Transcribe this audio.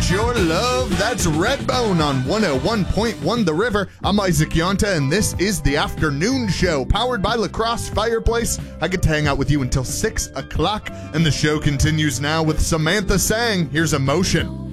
get your love. That's Redbone on 101.1 The River. I'm Isaac Yonta, and this is the afternoon show powered by La Crosse Fireplace. I get to hang out with you until 6 o'clock, and the show continues now with Samantha Sang. Here's Emotion.